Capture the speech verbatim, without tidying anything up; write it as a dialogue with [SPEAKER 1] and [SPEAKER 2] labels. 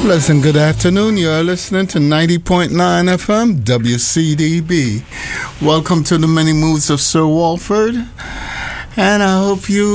[SPEAKER 1] Pleasant good afternoon. You're listening to ninety point nine F M W C D B. Welcome to the many moods of Sir Walford. And I hope you